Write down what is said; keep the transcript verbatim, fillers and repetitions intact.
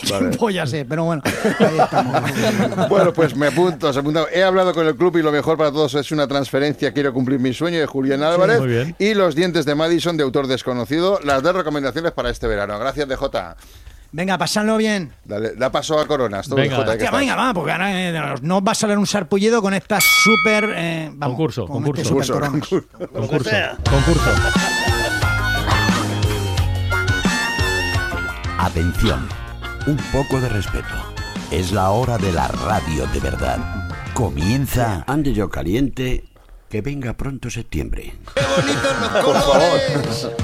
Vale. tiempo ya sé, pero bueno, ahí estamos. Bueno, pues me apunto, se apunta. He hablado con el club y lo mejor para todos es una transferencia. Quiero cumplir mi sueño, de Julián Álvarez. muy bien. Y Los dientes de Madison, de autor desconocido. Las dos recomendaciones para este verano. Gracias, D J. Venga, pasadlo bien. Dale, da paso a Coronas. Tú, Venga. D J, que Hostia, estás. venga, va, porque ahora eh, no va a salir un sarpullido con esta súper... Eh, vamos, Concurso, con concurso. este Concurso, supercoronas. concurso. Concurso, concurso. Atención, un poco de respeto. Es la hora de la radio de verdad. Comienza Ande yo caliente, que venga pronto septiembre. Por favor.